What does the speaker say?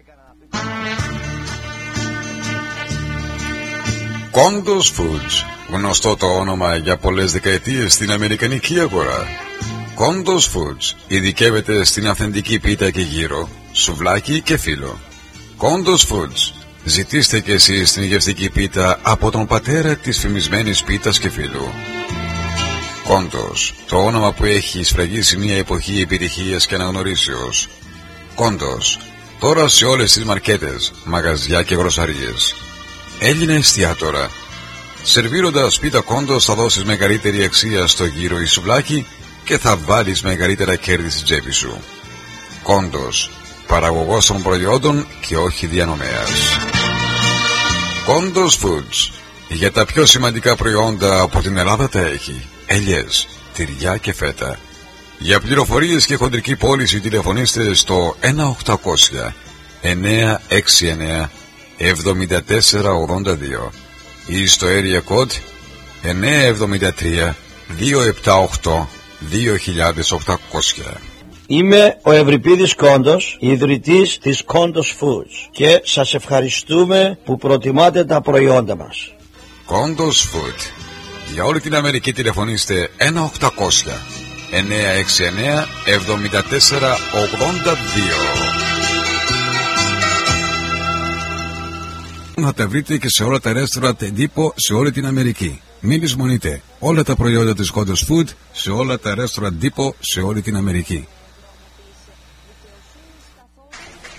Condos Foods, γνωστό το όνομα για πολλές δεκαετίες στην αμερικανική αγορά. Condos Foods ειδικεύεται στην αυθεντική πίτα και γύρο, σουβλάκι και φύλλο. Condos Foods, ζητήστε και εσείς την γευστική πίτα από τον πατέρα της φημισμένης πίτας και φύλλου. Condos, το όνομα που έχει σφραγίσει μια εποχή επιτυχίας και αναγνωρίσεως. Condos, τώρα σε όλες τις μαρκέτες, μαγαζιά και γροσαρίες. Έλληνα εστιατόρα. Σερβίροντας πίτα Condos θα δώσεις μεγαλύτερη αξία στο γύρο ή σουβλάκι και θα βάλεις μεγαλύτερα κέρδη στην τσέπη σου. Condos, παραγωγός των προϊόντων και όχι διανομέας. Condos Foods, για τα πιο σημαντικά προϊόντα από την Ελλάδα τα έχει. Ελιές, τυριά και φέτα. Για πληροφορίες και χοντρική πώληση τηλεφωνήστε στο 1-800 969 7482 ή στο area code 973 278 2800. Είμαι ο Ευρυπίδης Κόντος, ιδρυτής της Condos Foods και σας ευχαριστούμε που προτιμάτε τα προϊόντα μας. Condos Food. Για όλη την Αμερική τηλεφωνήστε 1-800 969 7482. Θα τα βρείτε και σε όλα τα ρέστοραντ εντύπω σε όλη την Αμερική. Μην λησμονείτε όλα τα προϊόντα της Condos Food σε όλα τα ρέστοραντ εντύπω σε όλη την Αμερική.